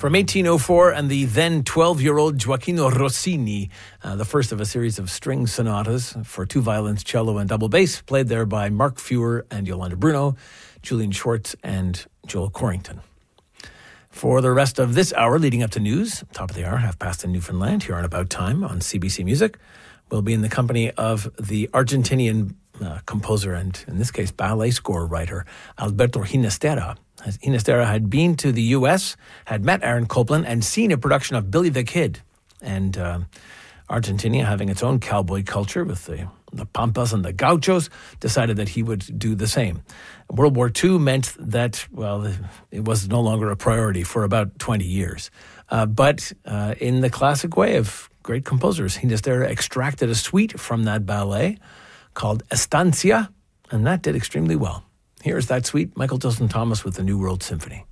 From 1804 and the then 12-year-old Gioacchino Rossini, the first of a series of string sonatas for two violins, cello, and double bass, played there by Mark Feuer and Yolanda Bruno, Julian Schwartz, and Joel Corrington. For the rest of this hour leading up to news, top of the hour, half past in Newfoundland, here on About Time on CBC Music, we'll be in the company of the Argentinian composer and, in this case, ballet score writer, Alberto Ginastera. Ginastera had been to the U.S., had met Aaron Copland, and seen a production of Billy the Kid. And Argentina, having its own cowboy culture with the Pampas and the Gauchos, decided that he would do the same. World War II meant that, well, it was no longer a priority for about 20 years. But in the classic way of great composers, Ginastera extracted a suite from that ballet called Estancia, and that did extremely well. Here's that suite, Michael Tilson Thomas with the New World Symphony.